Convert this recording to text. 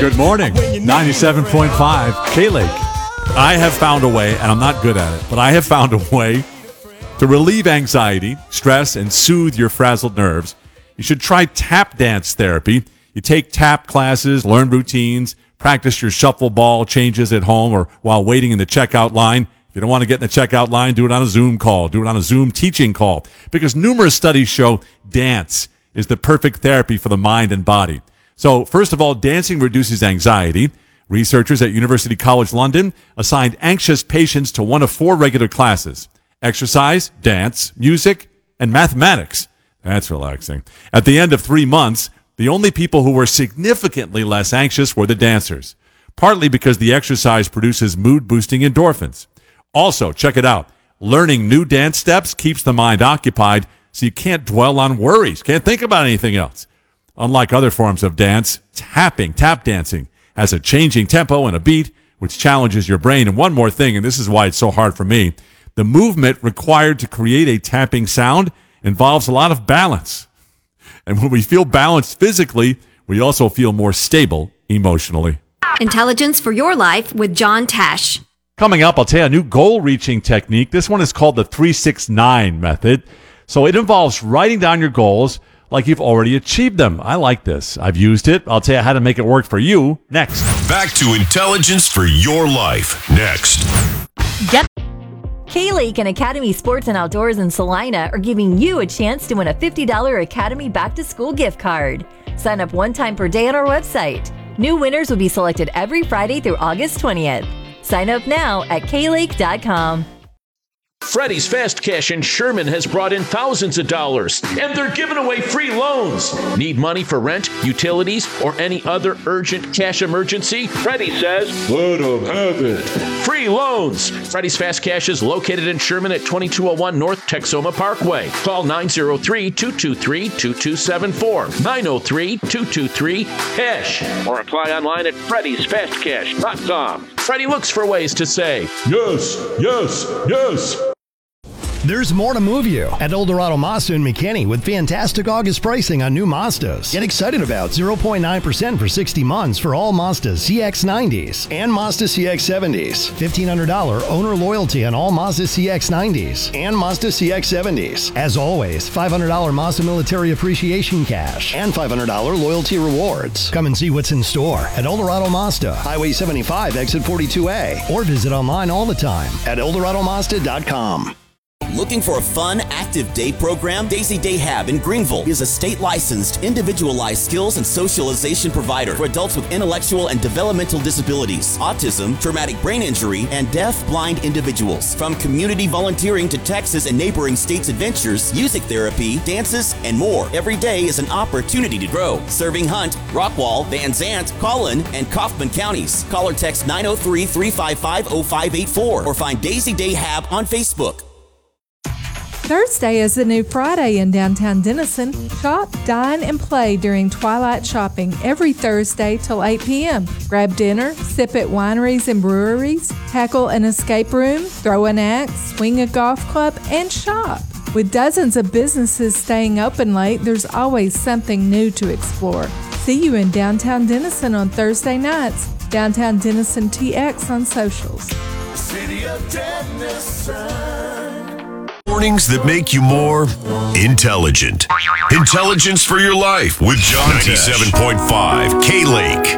Good morning. 97.5 K-Lake. I have found a way, and I'm not good at it, but I have found a way to relieve anxiety, stress, and soothe your frazzled nerves. You should try tap dance therapy. You take tap classes, learn routines, practice your shuffle ball changes at home or while waiting in the checkout line. If you don't want to get in the checkout line, do it on a Zoom call. Do it on a Zoom teaching call. Because numerous studies show dance is the perfect therapy for the mind and body. So, first of all, dancing reduces anxiety. Researchers at University College London assigned anxious patients to one of 4 regular classes: exercise, dance, music, and mathematics. That's relaxing. At the end of 3 months, the only people who were significantly less anxious were the dancers, partly because the exercise produces mood-boosting endorphins. Also, check it out. Learning new dance steps keeps the mind occupied, so you can't dwell on worries, can't think about anything else. Unlike other forms of dance, tap dancing, has a changing tempo and a beat, which challenges your brain. And one more thing, and this is why it's so hard for me, the movement required to create a tapping sound involves a lot of balance. And when we feel balanced physically, we also feel more stable emotionally. Intelligence for your life with John Tash. Coming up, I'll tell you a new goal-reaching technique. This one is called the 3-6-9 method. So it involves writing down your goals like you've already achieved them. I like this. I've used it. I'll tell you how to make it work for you next. Back to Intelligence for Your Life next. K-Lake and Academy Sports and Outdoors in Salina are giving you a chance to win a $50 Academy back-to-school gift card. Sign up one time per day on our website. New winners will be selected every Friday through August 20th. Sign up now at klake.com. Freddy's Fast Cash in Sherman has brought in thousands of dollars, and they're giving away free loans. Need money for rent, utilities, or any other urgent cash emergency? Freddy says, let them have it. Free loans. Freddy's Fast Cash is located in Sherman at 2201 North Texoma Parkway. Call 903-223-2274, 903-223-CASH, or apply online at freddysfastcash.com. Freddy looks for ways to say, yes, yes, yes. There's more to move you at Eldorado Mazda in McKinney with fantastic August pricing on new Mazdas. Get excited about 0.9% for 60 months for all Mazda CX-90s and Mazda CX-70s. $1,500 owner loyalty on all Mazda CX-90s and Mazda CX-70s. As always, $500 Mazda Military Appreciation Cash and $500 loyalty rewards. Come and see what's in store at Eldorado Mazda, Highway 75, Exit 42A, or visit online all the time at EldoradoMazda.com. Looking for a fun, active day program? Daisy Day Hab in Greenville is a state-licensed, individualized skills and socialization provider for adults with intellectual and developmental disabilities, autism, traumatic brain injury, and deaf-blind individuals. From community volunteering to Texas and neighboring states' adventures, music therapy, dances, and more, every day is an opportunity to grow. Serving Hunt, Rockwall, Van Zant, Collin, and Kaufman counties. Call or text 903-355-0584 or find Daisy Day Hab on Facebook. Thursday is the new Friday in downtown Denison. Shop, dine, and play during Twilight Shopping every Thursday till 8 p.m. Grab dinner, sip at wineries and breweries, tackle an escape room, throw an axe, swing a golf club, and shop. With dozens of businesses staying open late, there's always something new to explore. See you in downtown Denison on Thursday nights. Downtown Denison TX on socials. City of Denison. Mornings that make you more intelligent. Intelligence for Your Life with John 97.5 K-Lake.